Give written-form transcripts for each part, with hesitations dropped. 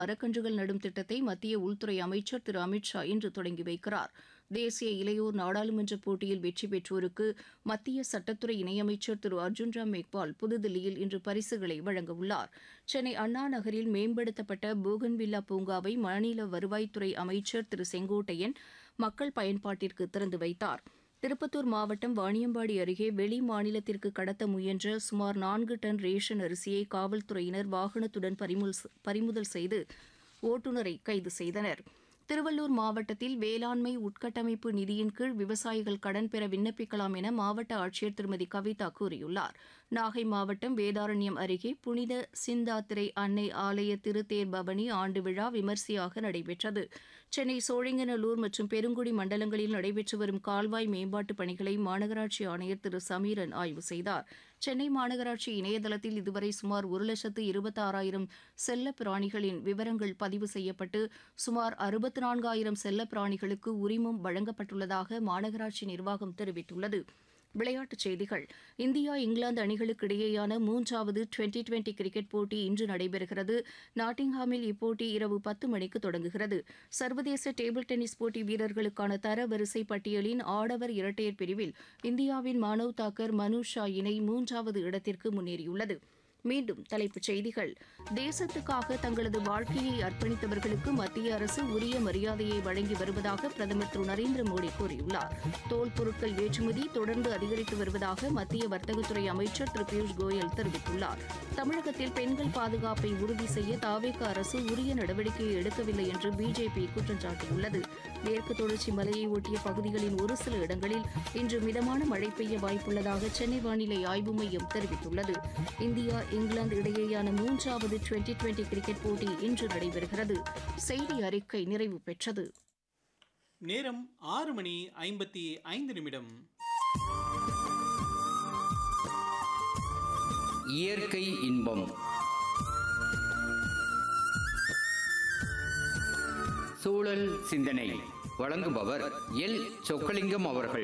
மரக்கன்றுகள் நடும் திட்டத்தை மத்திய உள்துறை அமைச்சர் திரு அமித் ஷா இன்று தொடங்கி வைக்கிறார். தேசிய இளையோர் நாடாளுமன்ற போட்டியில் வெற்றி பெற்றோருக்கு மத்திய சட்டத்துறை இணையமைச்சர் திரு அர்ஜுன் ராம் மேக்வால் புதுதில்லியில் இன்று பரிசுகளை வழங்கவுள்ளார். சென்னை அண்ணா நகரில் மேம்படுத்தப்பட்ட போகன்வில்லா பூங்காவை மாநில வருவாய்த்துறை அமைச்சர் திரு செங்கோட்டையன் மக்கள் பயன்பாட்டிற்கு திறந்து வைத்தார். திருப்பத்தூர் மாவட்டம் வாணியம்பாடி அருகே வெளி மாநிலத்திற்கு கடத்த முயன்ற சுமார் 4 டன் ரேஷன் அரிசியை காவல்துறையினர் வாகனத்துடன் பறிமுதல் செய்து ஓட்டுநரை கைது செய்தனர். திருவள்ளூர் மாவட்டத்தில் வேளாண்மை உட்கட்டமைப்பு நிதியின் கீழ் விவசாயிகள் கடன் பெற விண்ணப்பிக்கலாம் என மாவட்ட ஆட்சியர் திருமதி கவிதா கூறியுள்ளார். நாகை மாவட்டம் வேதாரண்யம் அருகே புனித சிந்தாத்திரை அன்னை ஆலய திருத்தேர் பவனி ஆண்டு விழா விமரிசையாக நடைபெற்றது. சென்னை சோழிங்கநல்லூர் மற்றும் பெருங்குடி மண்டலங்களில் நடைபெற்று வரும் கால்வாய் மேம்பாட்டுப் பணிகளை மாநகராட்சி ஆணையர் திரு சமீரன் ஆய்வு செய்தார். சென்னை மாநகராட்சி இணையதளத்தில் இதுவரை சுமார் 1,26,000 செல்ல பிராணிகளின் விவரங்கள் பதிவு செய்யப்பட்டு சுமார் 64,000 செல்ல பிராணிகளுக்கு உரிமம் வழங்கப்பட்டுள்ளதாக மாநகராட்சி நிர்வாகம் தெரிவித்துள்ளது. விளையாட்டுச் செய்திகள். இந்தியா இங்கிலாந்து அணிகளுக்கு இடையேயான 3வது டுவெண்டி கிரிக்கெட் போட்டி இன்று நடைபெறுகிறது. நாட்டிங்ஹாமில் இப்போட்டி இரவு 10 மணிக்கு தொடங்குகிறது. சர்வதேச டேபிள் டென்னிஸ் போட்டி வீரர்களுக்கான தரவரிசை பட்டியலின் ஆடவர் இரட்டையர் பிரிவில் இந்தியாவின் மானவ் தாக்கர் மனு ஷா இணை 3வது இடத்திற்கு முன்னேறியுள்ளது. மீண்டும் தலைப்புச் செய்திகள். தேசத்துக்காக தங்களது வாழ்க்கையை அர்ப்பணித்தவர்களுக்கு மத்திய அரசு உரிய மரியாதையை வழங்கி வருவதாக பிரதமர் திரு நரேந்திர மோடி கூறியுள்ளார். தோல் பொருட்கள் ஏற்றுமதி தொடர்ந்து அதிகரித்து வருவதாக மத்திய வர்த்தகத்துறை அமைச்சர் திரு பியூஷ் கோயல் தெரிவித்துள்ளார். தமிழகத்தில் பெண்கள் பாதுகாப்பை உறுதி செய்ய தாவேக அரசு உரிய நடவடிக்கையை எடுக்கவில்லை என்று பிஜேபி குற்றம் சாட்டியுள்ளது. மேற்கு தொடர்ச்சி மலையை ஒட்டிய பகுதிகளின் ஒரு சில இடங்களில் இன்று மிதமான மழை பெய்ய வாய்ப்புள்ளதாக சென்னை வானிலை ஆய்வு மையம் தெரிவித்துள்ளது. இந்தியா இங்கிலாந்து இடையேயான 3வது டுவெண்டி கிரிக்கெட் போட்டி இன்று நடைபெறுகிறது. செய்தி அறிக்கை நிறைவு பெற்றது. நேரம் 6:55. இயற்கை இன்பம். சூழல் சிந்தனை வழங்குபவர் எல் சொக்கலிங்கம் அவர்கள்.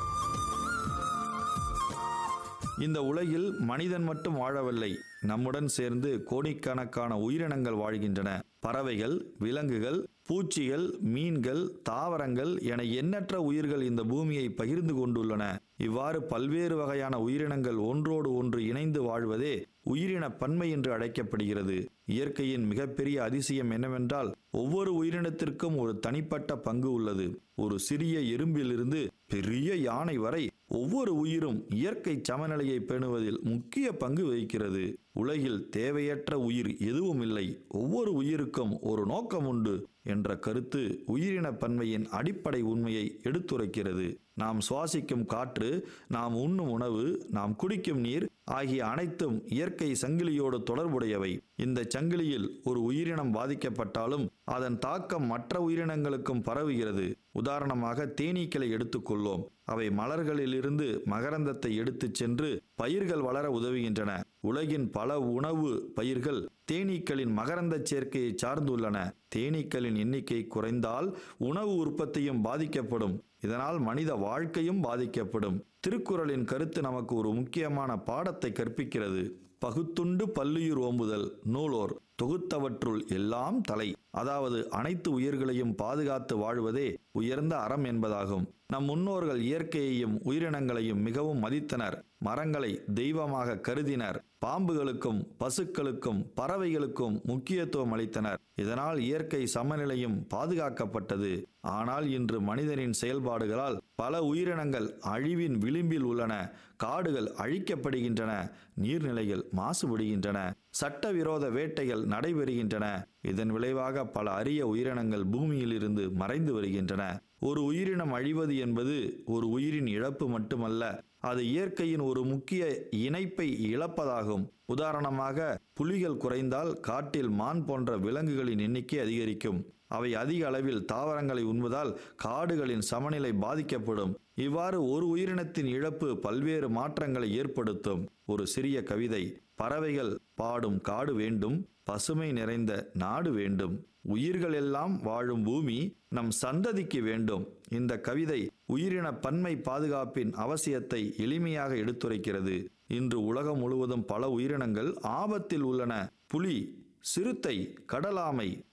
இந்த உலகில் மனிதன் மட்டும் வாழவில்லை, நம்முடன் சேர்ந்து கோடிக்கணக்கான உயிரினங்கள் வாழ்கின்றன. பறவைகள், விலங்குகள், பூச்சிகள், மீன்கள், தாவரங்கள் என எண்ணற்ற உயிர்கள் இந்த பூமியை பகிர்ந்து கொண்டுள்ளன. இவ்வாறு பல்வேறு வகையான உயிரினங்கள் ஒன்றோடு ஒன்று இணைந்து வாழ்வதே உயிரின பன்மை என்று அழைக்கப்படுகிறது. இயற்கையின் மிகப்பெரிய அதிசயம் என்னவென்றால் ஒவ்வொரு உயிரினத்திற்கும் ஒரு தனிப்பட்ட பங்கு உள்ளது. ஒரு சிறிய எறும்பிலிருந்து பெரிய யானை வரை ஒவ்வொரு உயிரும் இயற்கை சமநிலையை பேணுவதில் முக்கிய பங்கு வகிக்கிறது. உலகில் தேவையற்ற உயிர் எதுவும் இல்லை, ஒவ்வொரு உயிருக்கும் ஒரு நோக்கம் உண்டு என்ற கருத்து உயிரின பன்மையின் அடிப்படை உண்மையை எடுத்துரைக்கிறது. நாம் சுவாசிக்கும் காற்று, நாம் உண்ணும் உணவு, நாம் குடிக்கும் நீர் ஆகிய அனைத்தும் இயற்கை சங்கிலியோடு தொடர்புடையவை. இந்த சங்கிலியில் ஒரு உயிரினம் பாதிக்கப்பட்டாலும் அதன் தாக்கம் மற்ற உயிரினங்களுக்கும் பரவுகிறது. உதாரணமாக தேனீக்களை எடுத்துக்கொள்வோம். அவை மலர்களிலிருந்து மகரந்தத்தை எடுத்துச் சென்று பயிர்கள் வளர உதவுகின்றன. உலகின் பல உணவு பயிர்கள் தேனீக்களின் மகரந்த சேர்க்கையை சார்ந்துள்ளன. தேனீக்களின் எண்ணிக்கை குறைந்தால் உணவு உற்பத்தியும் பாதிக்கப்படும். இதனால் மனித வாழ்க்கையும் பாதிக்கப்படும். திருக்குறளின் கருத்து நமக்கு ஒரு முக்கியமான பாடத்தை கற்பிக்கிறது. பகுத்துண்டு பல்லுயிர் ஓம்புதல் நூலோர் தொகுத்தவற்றுள் எல்லாம் தலை. அதாவது அனைத்து உயிர்களையும் பாதுகாத்து வாழ்வதே உயர்ந்த அறம் என்பதாகும். நம் முன்னோர்கள் இயற்கையையும் உயிரினங்களையும் மிகவும் மதித்தனர். மரங்களை தெய்வமாக கருதினர். பாம்புகளுக்கும் பசுக்களுக்கும் பறவைகளுக்கும் முக்கியத்துவம் அளித்தனர். இதனால் இயற்கை சமநிலையும் பாதுகாக்கப்பட்டது. ஆனால் இன்று மனிதனின் செயல்பாடுகளால் பல உயிரினங்கள் அழிவின் விளிம்பில் உள்ளன. காடுகள் அழிக்கப்படுகின்றன, நீர்நிலைகள் மாசுபடுகின்றன, சட்டவிரோத வேட்டைகள் நடைபெறுகின்றன. இதன் விளைவாக பல அரிய உயிரினங்கள் பூமியில் இருந்து மறைந்து வருகின்றன. ஒரு உயிரினம் அழிவது என்பது ஒரு உயிரின் இழப்பு மட்டுமல்ல, அது இயற்கையின் ஒரு முக்கிய இணைப்பை இழப்பதாகும். உதாரணமாக, புலிகள் குறைந்தால் காட்டில் மான் போன்ற விலங்குகளின் எண்ணிக்கை அதிகரிக்கும். அவை அதிக அளவில் தாவரங்களை உண்பதால் காடுகளின் சமநிலை பாதிக்கப்படும். இவ்வாறு ஒரு உயிரினத்தின் இழப்பு பல்வேறு மாற்றங்களை ஏற்படுத்தும். ஒரு சிறிய கவிதை: பறவைகள் பாடும் காடு வேண்டும், பசுமை நிறைந்த நாடு வேண்டும், உயிர்கள் எல்லாம் வாழும் பூமி நம் சந்ததிக்கு வேண்டும். இந்த கவிதை உயிரின பன்மை பாதுகாப்பின் அவசியத்தை எளிமையாக எடுத்துரைக்கிறது. இன்று உலகம் முழுவதும் பல உயிரினங்கள் ஆபத்தில் உள்ளன. புலி, சிறுத்தை, கடலாமை,